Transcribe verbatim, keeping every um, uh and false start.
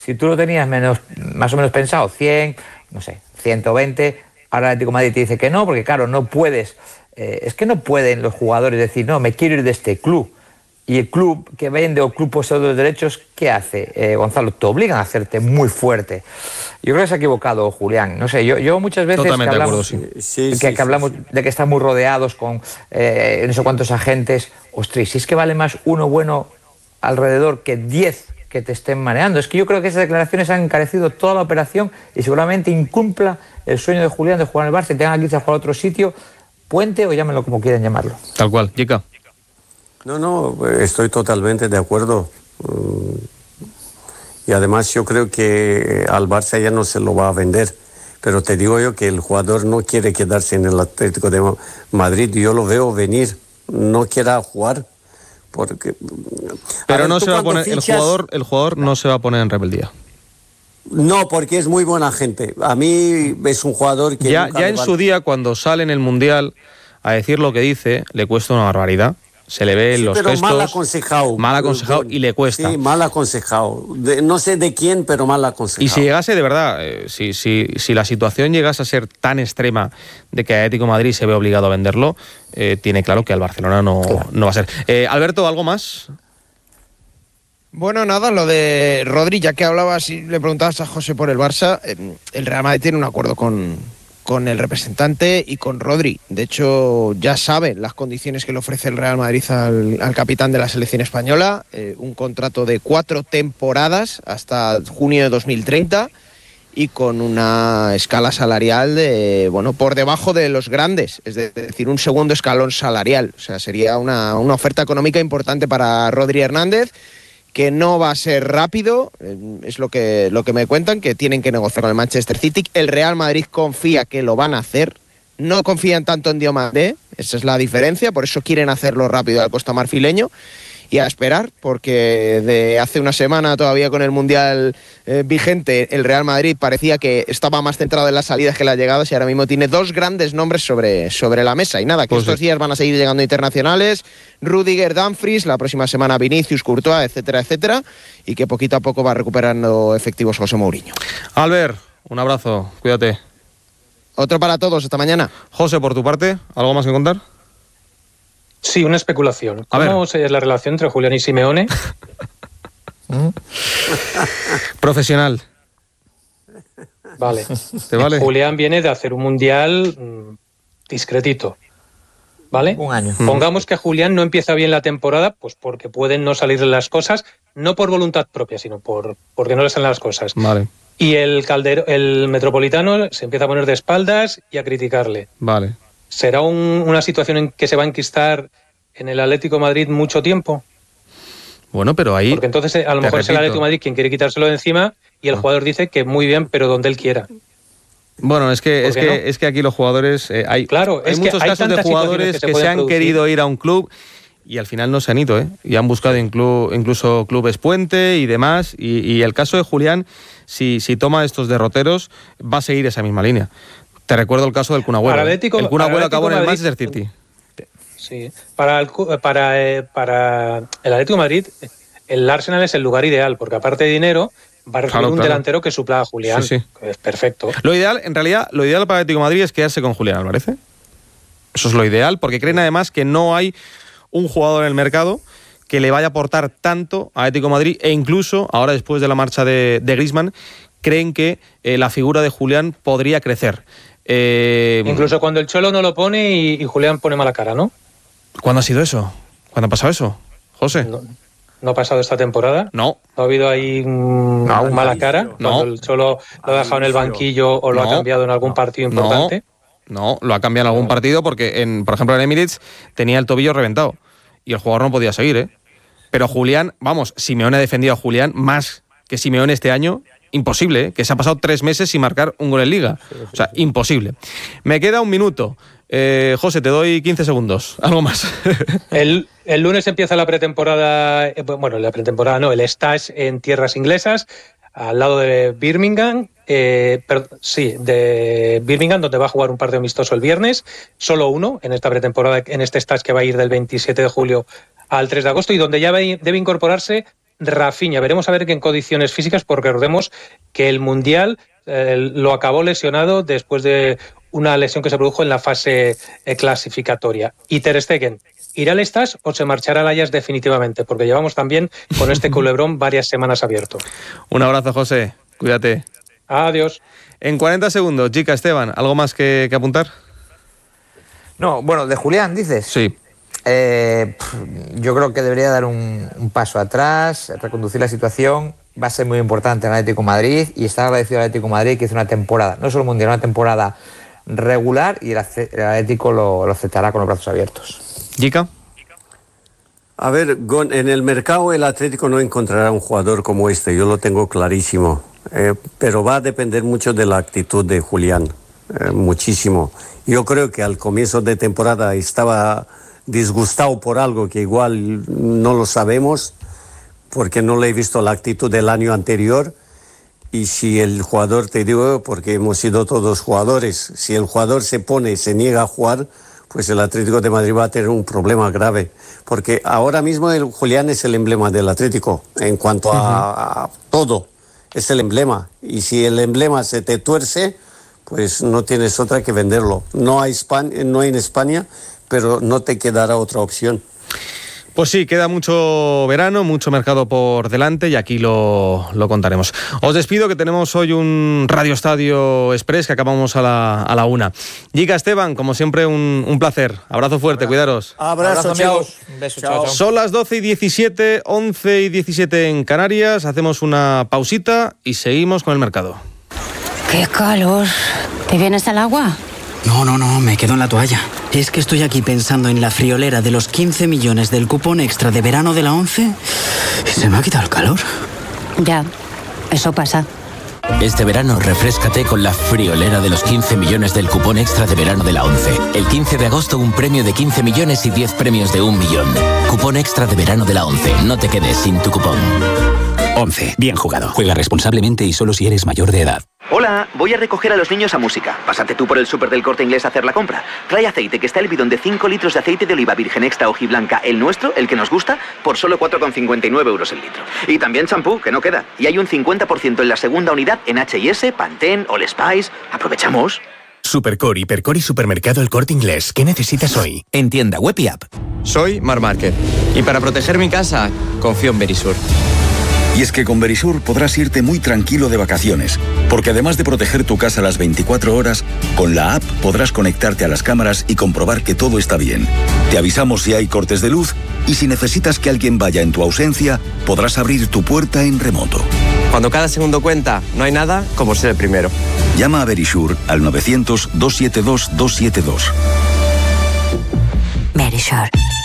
Si tú lo tenías menos, más o menos pensado, cien, no sé, ciento veinte, ahora el Atlético de Madrid te dice que no, porque claro, no puedes, eh, es que no pueden los jugadores decir, no, me quiero ir de este club. Y el club que vende o el club poseedor de los derechos, ¿qué hace? Eh, Gonzalo, te obligan a hacerte muy fuerte. Yo creo que se ha equivocado Julián. No sé, yo, yo muchas veces Totalmente que hablamos, de acuerdo, sí. Sí, que, sí, que hablamos sí, sí. de que están muy rodeados con eh, no sé cuántos agentes, ostras, si es que vale más uno bueno alrededor que diez que te estén manejando. Es que yo creo que esas declaraciones han encarecido toda la operación y seguramente incumpla el sueño de Julián de jugar en el Barça y tengan que irse a jugar a otro sitio, puente o llámenlo como quieran llamarlo. Tal cual, Jica. No, no, estoy totalmente de acuerdo. Y además yo creo que al Barça ya no se lo va a vender. Pero te digo yo que el jugador no quiere quedarse en el Atlético de Madrid. Yo lo veo venir, no quiera jugar. Porque, Pero ver, no se va a poner, fichas, el jugador, el jugador no se va a poner en rebeldía. No, porque es muy buena gente. A mí es un jugador que... Ya, ya en su día, cuando sale en el Mundial a decir lo que dice, le cuesta una barbaridad. Se le ve en sí, los pero gestos. mal aconsejado. Mal aconsejado y le cuesta. Sí, mal aconsejado. De, no sé de quién, pero mal aconsejado. Y si llegase, de verdad, eh, si, si, si la situación llegase a ser tan extrema de que Atlético de Madrid se ve obligado a venderlo, eh, tiene claro que al Barcelona no, claro. no va a ser. Eh, Alberto, ¿algo más? Bueno, nada, lo de Rodri, ya que hablabas y le preguntabas a José por el Barça, eh, el Real Madrid tiene un acuerdo con... con el representante y con Rodri. De hecho, ya saben las condiciones que le ofrece el Real Madrid al, al capitán de la selección española, eh, un contrato de cuatro temporadas hasta junio de dos mil treinta y con una escala salarial de, bueno, por debajo de los grandes, es decir, un segundo escalón salarial. O sea, sería una, una oferta económica importante para Rodri Hernández, que no va a ser rápido, es lo que, lo que me cuentan, que tienen que negociar con el Manchester City. El Real Madrid confía que lo van a hacer, no confían tanto en Diomandé, esa es la diferencia, por eso quieren hacerlo rápido al costa marfileño, y a esperar, porque de hace una semana todavía con el Mundial eh, vigente, el Real Madrid parecía que estaba más centrado en las salidas que en las llegadas y ahora mismo tiene dos grandes nombres sobre, sobre la mesa. Y nada, que pues estos sí. días van a seguir llegando internacionales, Rüdiger, Dumfries, la próxima semana Vinicius, Courtois, etcétera, etcétera, y que poquito a poco va recuperando efectivos José Mourinho. Albert, un abrazo, cuídate. Otro para todos, hasta mañana. José, por tu parte, ¿algo más que contar? Sí, una especulación. ¿Cómo es la relación entre Julián y Simeone? Profesional. Vale. ¿Te vale? Julián viene de hacer un mundial mmm, discretito. ¿Vale? Un año. Pongamos que Julián no empieza bien la temporada, pues porque pueden no salirle las cosas, no por voluntad propia, sino por porque no le salen las cosas. Vale. Y el Caldero, el Metropolitano se empieza a poner de espaldas y a criticarle. Vale. ¿Será un, una situación en que se va a enquistar en el Atlético de Madrid mucho tiempo? Bueno, pero ahí... Porque entonces a lo mejor repito. es el Atlético de Madrid quien quiere quitárselo de encima y el ah. jugador dice que muy bien, pero donde él quiera. Bueno, es que, es que, no? es que aquí los jugadores... Eh, hay claro, hay es muchos que hay casos de jugadores que se, que se han producir. querido ir a un club y al final no se han ido, ¿eh? Y han buscado inclu, incluso clubes puente y demás. Y, y el caso de Julián, si, si toma estos derroteros, va a seguir esa misma línea. Te recuerdo el caso del Kun Agüero. Atlético, el Kun Agüero acabó en el Madrid, Manchester City. Sí. Para el, para, eh, para el Atlético de Madrid, el Arsenal es el lugar ideal, porque aparte de dinero, va a recibir claro, un claro. delantero que supla a Julián. Sí, sí. Es perfecto. Lo ideal, en realidad, lo ideal para el Atlético de Madrid es quedarse con Julián Álvarez. ¿eh? Eso es lo ideal, porque creen además que no hay un jugador en el mercado que le vaya a aportar tanto a Atlético de Madrid, e incluso, ahora después de la marcha de, de Griezmann, creen que eh, la figura de Julián podría crecer. Eh, Incluso cuando el Cholo no lo pone y, y Julián pone mala cara, ¿no? ¿Cuándo ha sido eso? ¿Cuándo ha pasado eso, José? No, ¿no ha pasado esta temporada? No. ¿No ha habido ahí mmm, no, mala cara? No. Cuando el Cholo lo ha dejado en el banquillo o lo no. ha cambiado en algún partido importante. No, no lo ha cambiado en algún partido porque, en, por ejemplo, en Emirates tenía el tobillo reventado y el jugador no podía seguir, ¿eh? Pero Julián, vamos, Simeone ha defendido a Julián más que Simeone este año. Imposible, ¿eh? Que se ha pasado tres meses sin marcar un gol en Liga. O sea, imposible. Me queda un minuto. Eh, José, te doy quince segundos. Algo más. el, el lunes empieza la pretemporada, eh, bueno, la pretemporada no, el stage en tierras inglesas, al lado de Birmingham. Eh, pero, sí, de Birmingham, donde va a jugar un partido amistoso el viernes. Solo uno en esta pretemporada, en este stage que va a ir del veintisiete de julio al tres de agosto y donde ya debe incorporarse Rafinha. Veremos a ver qué en condiciones físicas, porque recordemos que el Mundial eh, lo acabó lesionado después de una lesión que se produjo en la fase eh, clasificatoria. Y Ter Stegen, ¿irá al Stade o se marchará al Ajax definitivamente? Porque llevamos también con este culebrón varias semanas abierto. Un abrazo, José. Cuídate. Adiós. En cuarenta segundos, chica, Esteban, ¿algo más que, que apuntar? No, bueno, de Julián, dices. Sí. Eh, yo creo que debería dar un, un paso atrás, reconducir la situación. Va a ser muy importante en el Atlético de Madrid y estar agradecido al Atlético de Madrid que hizo una temporada, no solo mundial, una temporada regular, y el Atlético lo, lo aceptará con los brazos abiertos. ¿Jica? A ver, en el mercado el Atlético no encontrará un jugador como este, yo lo tengo clarísimo, eh, pero va a depender mucho de la actitud de Julián, eh, muchísimo. Yo creo que al comienzo de temporada estaba disgustado por algo que igual no lo sabemos, porque no le he visto la actitud del año anterior. Y si el jugador, te digo, porque hemos sido todos jugadores, si el jugador se pone, se niega a jugar, pues el Atlético de Madrid va a tener un problema grave. Porque ahora mismo el Julián es el emblema del Atlético, en cuanto a, uh-huh. a todo, es el emblema. Y si el emblema se te tuerce, pues no tienes otra que venderlo. No hay, España, no hay en España, pero no te quedará otra opción. Pues sí, queda mucho verano, mucho mercado por delante y aquí lo, lo contaremos. Os despido, que tenemos hoy un Radio Estadio Express que acabamos a la, a la una. Jica, Esteban, como siempre, un, un placer. Abrazo fuerte, cuidaros. Abrazo, amigos. Un beso, chao. Chao. Son las doce y diecisiete, once y diecisiete en Canarias. Hacemos una pausita y seguimos con el mercado. ¡Qué calor! ¿Te vienes al agua? No, no, no, me quedo en la toalla. Es que estoy aquí pensando en la friolera de los quince millones del cupón extra de verano de la ONCE y se me ha quitado el calor. Ya, eso pasa. Este verano refréscate con la friolera de los quince millones del cupón extra de verano de la ONCE. El quince de agosto un premio de quince millones y diez premios de un millón. Cupón extra de verano de la ONCE. No te quedes sin tu cupón. ONCE. Bien jugado. Juega responsablemente y solo si eres mayor de edad. Hola, voy a recoger a los niños a música. Pásate tú por el súper del Corte Inglés a hacer la compra. Trae aceite, que está el bidón de cinco litros de aceite de oliva virgen extra hojiblanca, el nuestro, el que nos gusta, por solo cuatro con cincuenta y nueve euros el litro. Y también champú, que no queda. Y hay un cincuenta por ciento en la segunda unidad en H y S, Pantene, All Spice. Aprovechamos. Supercore, Hipercore y Supermercado El Corte Inglés. ¿Qué necesitas hoy? En tienda web y app. Soy Mar Márquez y para proteger mi casa confío en Verisur. Y es que con Verisur podrás irte muy tranquilo de vacaciones, porque además de proteger tu casa las veinticuatro horas, con la app podrás conectarte a las cámaras y comprobar que todo está bien. Te avisamos si hay cortes de luz y si necesitas que alguien vaya en tu ausencia, podrás abrir tu puerta en remoto. Cuando cada segundo cuenta, no hay nada como ser el primero. Llama a Verisur al novecientos, doscientos setenta y dos, doscientos setenta y dos. Verisur.